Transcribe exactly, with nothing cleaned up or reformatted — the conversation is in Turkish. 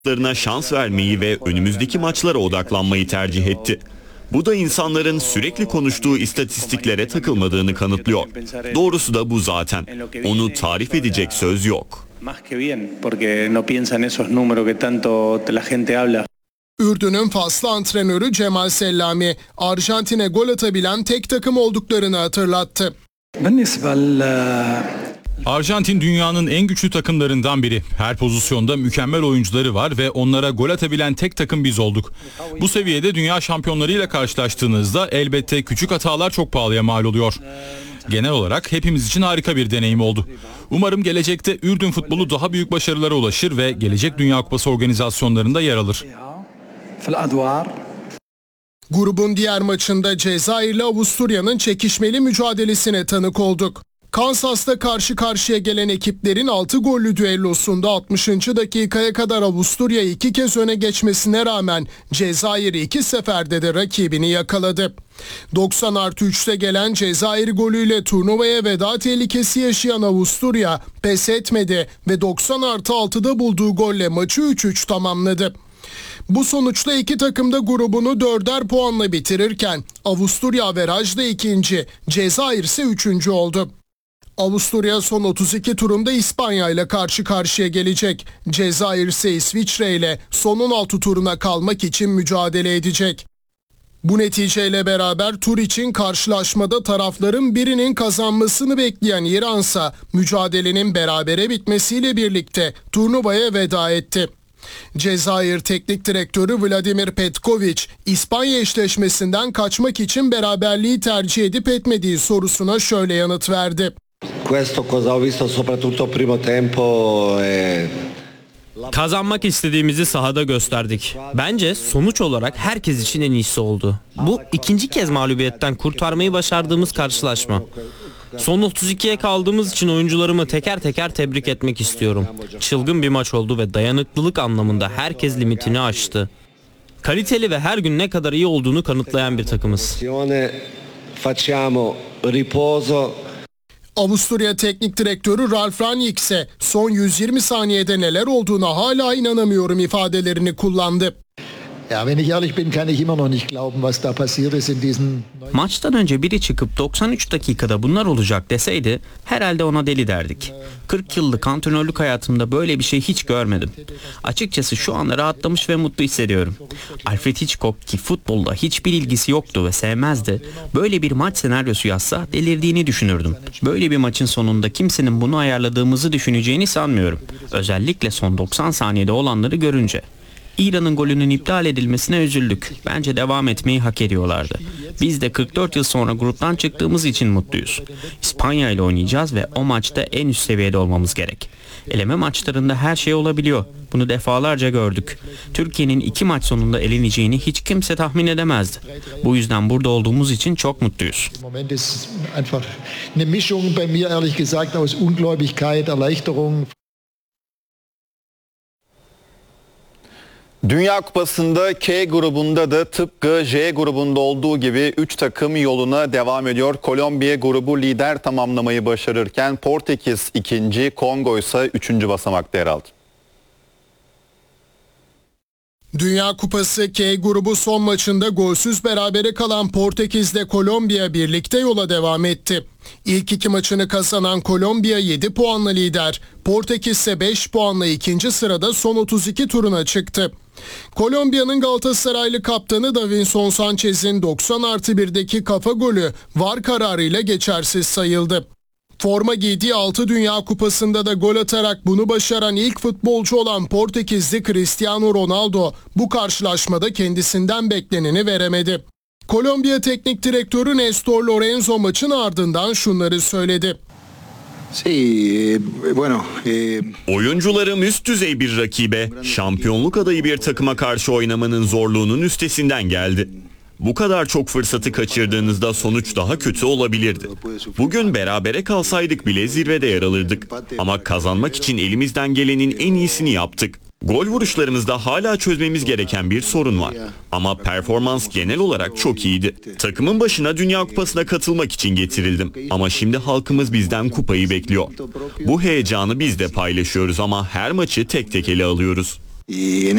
şans vermeyi ve önümüzdeki maçlara odaklanmayı tercih etti. Bu da insanların sürekli konuştuğu istatistiklere takılmadığını kanıtlıyor. Doğrusu da bu zaten. Onu tarif edecek söz yok. Ürdün'ün faslı antrenörü Cemal Sellami, Arjantin'e gol atabilen tek takım olduklarını hatırlattı. Arjantin dünyanın en güçlü takımlarından biri. Her pozisyonda mükemmel oyuncuları var ve onlara gol atabilen tek takım biz olduk. Bu seviyede dünya şampiyonlarıyla karşılaştığınızda elbette küçük hatalar çok pahalıya mal oluyor. Genel olarak hepimiz için harika bir deneyim oldu. Umarım gelecekte Ürdün futbolu daha büyük başarılara ulaşır ve gelecek Dünya Kupası organizasyonlarında yer alır. Grubun diğer maçında Cezayir ile Avusturya'nın çekişmeli mücadelesine tanık olduk. Kansas'ta karşı karşıya gelen ekiplerin altı gollü düellosunda altmışıncı dakikaya kadar Avusturya iki kez öne geçmesine rağmen Cezayir iki seferde de rakibini yakaladı. doksan artı üçte gelen Cezayir golüyle turnuvaya veda tehlikesi yaşayan Avusturya pes etmedi ve doksan artı altıda bulduğu golle maçı üç üç tamamladı. Bu sonuçla iki takım da grubunu dörder puanla bitirirken Avusturya averajla ikinci, Cezayir ise üçüncü oldu. Avusturya son otuz iki turunda İspanya ile karşı karşıya gelecek. Cezayir ise İsviçre ile son on altı turuna kalmak için mücadele edecek. Bu neticeyle beraber tur için karşılaşmada tarafların birinin kazanmasını bekleyen İran'sa mücadelenin berabere bitmesiyle birlikte turnuvaya veda etti. Cezayir Teknik Direktörü Vladimir Petković, İspanya eşleşmesinden kaçmak için beraberliği tercih edip etmediği sorusuna şöyle yanıt verdi. Kazanmak istediğimizi sahada gösterdik. Bence sonuç olarak herkes için en iyisi oldu. Bu ikinci kez mağlubiyetten kurtarmayı başardığımız karşılaşma. Son otuz ikiye kaldığımız için oyuncularımı teker teker tebrik etmek istiyorum. Çılgın bir maç oldu ve dayanıklılık anlamında herkes limitini aştı. Kaliteli ve her gün ne kadar iyi olduğunu kanıtlayan bir takımız. Avusturya Teknik Direktörü Ralf Rangnick ise son yüz yirmi saniyede neler olduğuna hala inanamıyorum ifadelerini kullandı. Maçtan önce biri çıkıp doksan üç dakikada bunlar olacak deseydi herhalde ona deli derdik. kırk yıllık antrenörlük hayatımda böyle bir şey hiç görmedim. Açıkçası şu anda rahatlamış ve mutlu hissediyorum. Alfred Hitchcock, ki futbolla hiçbir ilgisi yoktu ve sevmezdi, böyle bir maç senaryosu yazsa delirdiğini düşünürdüm. Böyle bir maçın sonunda kimsenin bunu ayarladığımızı düşüneceğini sanmıyorum. Özellikle son doksan saniyede olanları görünce. İran'ın golünün iptal edilmesine üzüldük. Bence devam etmeyi hak ediyorlardı. Biz de kırk dört yıl sonra gruptan çıktığımız için mutluyuz. İspanya ile oynayacağız ve o maçta en üst seviyede olmamız gerek. Eleme maçlarında her şey olabiliyor. Bunu defalarca gördük. Türkiye'nin iki maç sonunda eleneceğini hiç kimse tahmin edemezdi. Bu yüzden burada olduğumuz için çok mutluyuz. Dünya Kupası'nda K grubunda da tıpkı J grubunda olduğu gibi üç takım yoluna devam ediyor. Kolombiya grubu lider tamamlamayı başarırken Portekiz ikinci, Kongo ise üçüncü basamakta yer aldı. Dünya Kupası K grubu son maçında golsüz berabere kalan Portekiz'le Kolombiya birlikte yola devam etti. İlk iki maçını kazanan Kolombiya yedi puanla lider, Portekiz ise beş puanla ikinci sırada son otuz iki turuna çıktı. Kolombiya'nın Galatasaraylı kaptanı Davinson Sanchez'in doksan artı birdeki kafa golü V A R kararıyla geçersiz sayıldı. Forma giydiği altı Dünya Kupası'nda da gol atarak bunu başaran ilk futbolcu olan Portekizli Cristiano Ronaldo bu karşılaşmada kendisinden bekleneni veremedi. Kolombiya Teknik Direktörü Néstor Lorenzo maçın ardından şunları söyledi. Oyuncularım üst düzey bir rakibe, şampiyonluk adayı bir takıma karşı oynamanın zorluğunun üstesinden geldi. Bu kadar çok fırsatı kaçırdığınızda sonuç daha kötü olabilirdi. Bugün berabere kalsaydık bile zirvede yer alırdık. Ama kazanmak için elimizden gelenin en iyisini yaptık. Gol vuruşlarımızda hala çözmemiz gereken bir sorun var. Ama performans genel olarak çok iyiydi. Takımın başına Dünya Kupası'na katılmak için getirildim. Ama şimdi halkımız bizden kupayı bekliyor. Bu heyecanı biz de paylaşıyoruz ama her maçı tek tek ele alıyoruz. Y en